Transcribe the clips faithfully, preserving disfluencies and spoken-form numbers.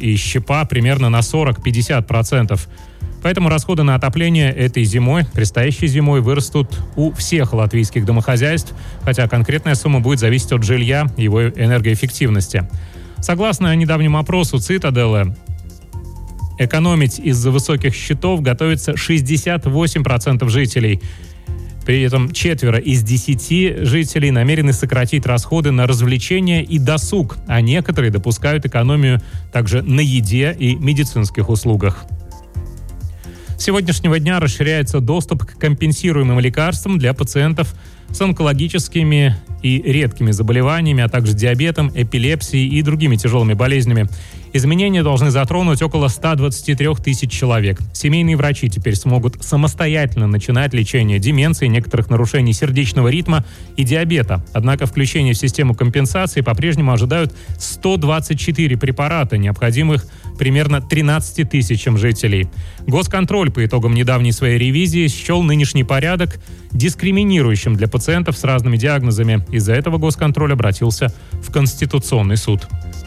и щепа примерно на сорок-пятьдесят процентов. Поэтому расходы на отопление этой зимой, предстоящей зимой, вырастут у всех латвийских домохозяйств, хотя конкретная сумма будет зависеть от жилья и его энергоэффективности. Согласно недавнему опросу Цитаделы, экономить из-за высоких счетов готовится шестьдесят восемь процентов жителей. При этом четверо из десяти жителей намерены сократить расходы на развлечения и досуг, а некоторые допускают экономию также на еде и медицинских услугах. С сегодняшнего дня расширяется доступ к компенсируемым лекарствам для пациентов с онкологическими и редкими заболеваниями, а также диабетом, эпилепсией и другими тяжелыми болезнями. Изменения должны затронуть около ста двадцати трёх тысяч человек. Семейные врачи теперь смогут самостоятельно начинать лечение деменции, некоторых нарушений сердечного ритма и диабета. Однако включение в систему компенсации по-прежнему ожидают сто двадцать четыре препарата, необходимых примерно тринадцати тысячам жителей. Госконтроль по итогам недавней своей ревизии счел нынешний порядок дискриминирующим для пациентов с разными диагнозами. Из-за этого Госконтроль обратился в Конституционный суд.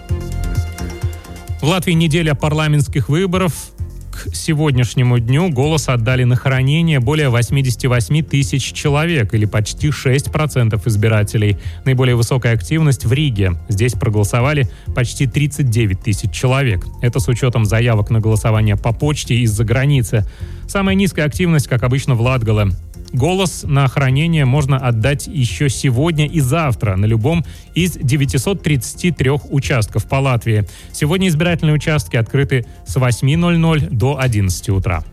В Латвии неделя парламентских выборов. К сегодняшнему дню голос отдали на хранение более восьмидесяти восьми тысяч человек, или почти шесть процентов избирателей. Наиболее высокая активность в Риге. Здесь проголосовали почти тридцать девять тысяч человек. Это с учетом заявок на голосование по почте из-за границы. Самая низкая активность, как обычно, в Латгале. Голос на хранение можно отдать еще сегодня и завтра на любом из девятисот тридцати трёх участков по Латвии. Сегодня избирательные участки открыты с восьми ноль-ноль до одиннадцати утра.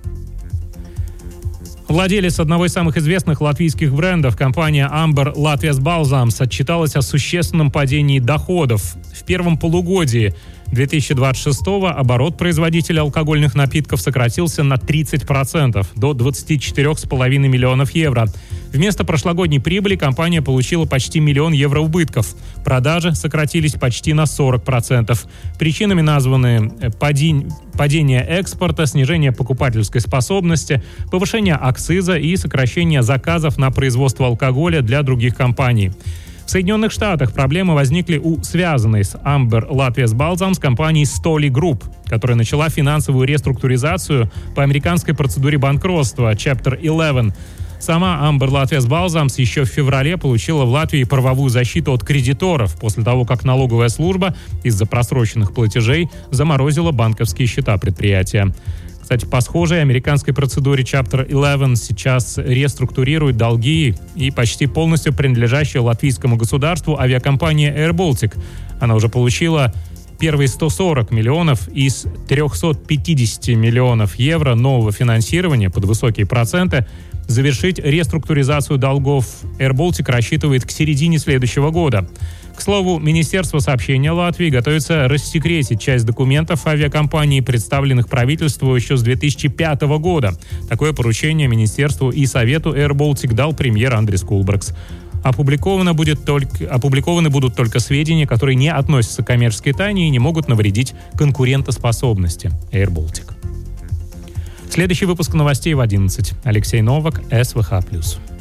Владелец одного из самых известных латвийских брендов, компания Amber Latvijas Balzāms, отчиталась о существенном падении доходов. В первом полугодии две тысячи двадцать шестого оборот производителя алкогольных напитков сократился на тридцать процентов, до двадцати четырёх с половиной миллионов евро. Вместо прошлогодней прибыли компания получила почти миллион евро убытков. Продажи сократились почти на сорок процентов. Причинами названы падень, падение экспорта, снижение покупательской способности, повышение акциза и сокращение заказов на производство алкоголя для других компаний. В Соединенных Штатах проблемы возникли у связанной с Amber Latvijas Balzāms компании Stoli Group, которая начала финансовую реструктуризацию по американской процедуре банкротства Chapter одиннадцать. Сама Amber Latvijas Balzāms еще в феврале получила в Латвии правовую защиту от кредиторов после того, как налоговая служба из-за просроченных платежей заморозила банковские счета предприятия. Кстати, по схожей американской процедуре Chapter одиннадцать сейчас реструктурирует долги и почти полностью принадлежащая латвийскому государству авиакомпания Air Baltic. Она уже получила первые сто сорок миллионов из трёхсот пятидесяти миллионов евро нового финансирования под высокие проценты. Завершить реструктуризацию долгов Air Baltic рассчитывает к середине следующего года. К слову, Министерство сообщения Латвии готовится рассекретить часть документов авиакомпании, представленных правительству еще с две тысячи пятого года. Такое поручение Министерству и Совету Air Baltic дал премьер Андрис Кулбракс. Опубликовано будет только, опубликованы будут только сведения, которые не относятся к коммерческой тайне и не могут навредить конкурентоспособности Air Baltic. Следующий выпуск новостей в одиннадцать. Алексей Новак, СВХ плюс.